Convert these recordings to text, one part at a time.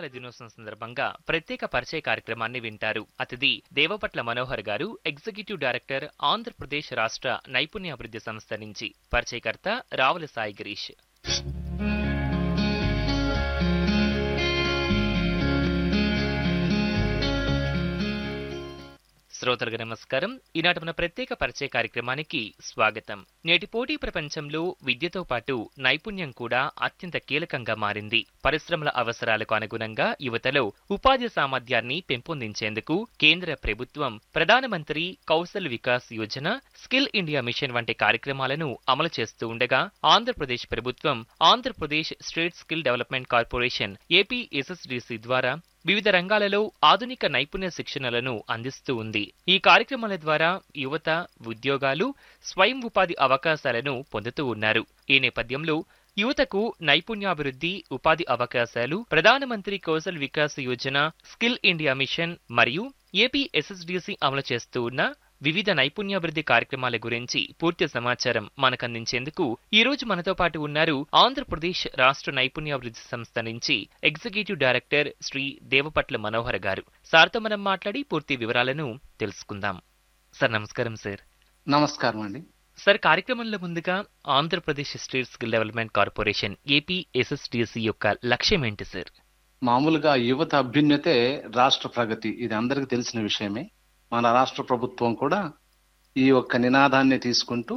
దినోత్సవం సందర్భంగా ప్రత్యేక పరిచయ కార్యక్రమాన్ని వింటారు. అతిథి దేవపట్ల మనోహర్ గారు, ఎగ్జిక్యూటివ్ డైరెక్టర్, ఆంధ్రప్రదేశ్ రాష్ట్ర నైపుణ్యాభివృద్ధి సంస్థ నుంచి. పరిచయకర్త రావుల సాయి గిరీష్. శ్రోతలకు నమస్కారం. ఈనాటి మన ప్రత్యేక పరిచయ కార్యక్రమానికి స్వాగతం. నేటి పోటీ ప్రపంచంలో విద్యతో పాటు నైపుణ్యం కూడా అత్యంత కీలకంగా మారింది. పరిశ్రమల అవసరాలకు అనుగుణంగా యువతలో ఉపాధి సామర్థ్యాన్ని పెంపొందించేందుకు కేంద్ర ప్రభుత్వం ప్రధానమంత్రి Kaushal Vikas Yojana, skill India mission వంటి కార్యక్రమాలను అమలు చేస్తూ ఉండగా, ఆంధ్రప్రదేశ్ ప్రభుత్వం Andhra Pradesh state skill development corporation APSSDC ద్వారా వివిధ రంగాలలో ఆధునిక నైపుణ్య శిక్షణలను అందిస్తూ ఉంది. ఈ కార్యక్రమాల ద్వారా యువత ఉద్యోగాలు, స్వయం ఉపాధి అవకాశాలను పొందుతూ ఉన్నారు. ఈ నేపథ్యంలో యువతకు నైపుణ్యాభివృద్ధి, ఉపాధి అవకాశాలు, ప్రధానమంత్రి Kaushal Vikas Yojana, skill India mission మరియు ఏపీఎస్ఎస్డిసి అమలు చేస్తూ ఉన్న వివిధ నైపుణ్యాభివృద్ధి కార్యక్రమాల గురించి పూర్తి సమాచారం మనకందించేందుకు ఈ రోజు మనతో పాటు ఉన్నారు ఆంధ్రప్రదేశ్ రాష్ట్ర నైపుణ్యాభివృద్ధి సంస్థ నుంచి ఎగ్జిక్యూటివ్ డైరెక్టర్ శ్రీ దేవపట్ల మనోహర్ గారు. సార్తో మనం మాట్లాడి పూర్తి వివరాలను తెలుసుకుందాం. సార్ నమస్కారం. సార్ నమస్కారం అండి. సార్, కార్యక్రమంలో ముందుగా Andhra Pradesh state skill development corporation APSSDC యొక్క లక్ష్యం ఏంటి సార్? మామూలుగా యువత అభ్యున్నతే రాష్ట్ర ప్రగతి, ఇది అందరికీ తెలిసిన విషయమే. మన రాష్ట్ర ప్రభుత్వం కూడా ఈ ఒక్క నినాదాన్ని తీసుకుంటూ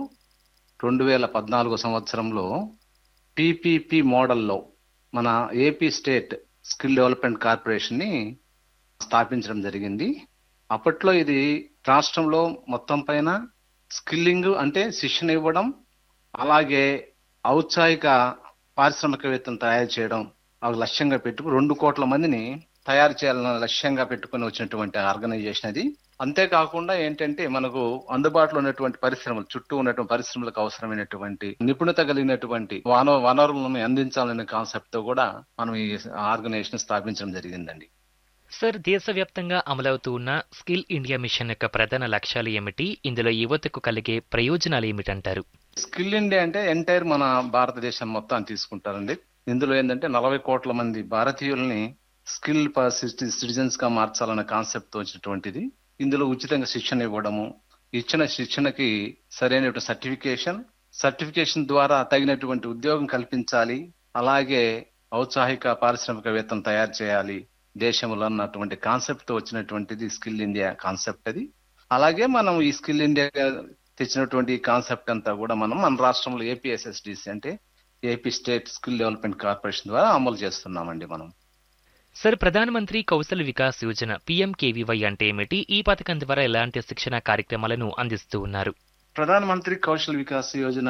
2014 సంవత్సరంలో పిపిపి మోడల్లో మన AP state skill development corporation ని స్థాపించడం జరిగింది. అప్పట్లో ఇది రాష్ట్రంలో మొత్తం పైన స్కిల్లింగ్ అంటే శిక్షణ ఇవ్వడం, అలాగే ఔత్సాహిక పారిశ్రామికవేత్తలను తయారు చేయడం ఒక లక్ష్యంగా పెట్టుకుని 2 కోట్ల మందిని తయారు చేయాలన్న లక్ష్యంగా పెట్టుకుని వచ్చినటువంటి ఆర్గనైజేషన్ అది. అంతేకాకుండా ఏంటంటే మనకు అందుబాటులో ఉన్నటువంటి పరిశ్రమలు, చుట్టూ ఉన్నటువంటి పరిశ్రమలకు అవసరమైనటువంటి నిపుణత కలిగినటువంటి వనరులను అందించాలనే కాన్సెప్ట్ తో కూడా మనం ఈ ఆర్గనైజేషన్ స్థాపించడం జరిగిందండి. సార్, దేశవ్యాప్తంగా అమలవుతూ ఉన్న స్కిల్ ఇండియా మిషన్ యొక్క ప్రధాన లక్ష్యాలు ఏమిటి? ఇందులో యువతకు కలిగే ప్రయోజనాలు ఏమిటంటారు? స్కిల్ ఇండియా అంటే ఎంటైర్ మన భారతదేశం మొత్తాన్ని తీసుకుంటారండి. ఇందులో ఏంటంటే 40 కోట్ల మంది భారతీయుల్ని స్కిల్ సిటిజన్స్ గా మార్చాలనే కాన్సెప్ట్ తో వచ్చినటువంటిది. ఇందులో ఉచితంగా శిక్షణ ఇవ్వడము, ఇచ్చిన శిక్షణకి సరైన సర్టిఫికేషన్ ద్వారా తగినటువంటి ఉద్యోగం కల్పించాలి, అలాగే ఔత్సాహిక పారిశ్రామికవేత్తలను తయారు చేయాలి దేశంలో అన్నటువంటి కాన్సెప్ట్ తో వచ్చినటువంటిది స్కిల్ ఇండియా కాన్సెప్ట్ అది. అలాగే మనం ఈ స్కిల్ ఇండియా తెచ్చినటువంటి కాన్సెప్ట్ అంతా కూడా మనం మన రాష్ట్రంలో ఏపీఎస్ఎస్డిసి అంటే AP state skill development corporation ద్వారా అమలు చేస్తున్నామండి మనం. సార్, ప్రధానమంత్రి కౌశల్ వికాస్ యోజన PMKVY అంటే ఏమిటి? ఈ పథకం ద్వారా ఎలాంటి శిక్షణ కార్యక్రమాలను అందిస్తూ ఉన్నారు? ప్రధానమంత్రి కౌశల్ వికాస్ యోజన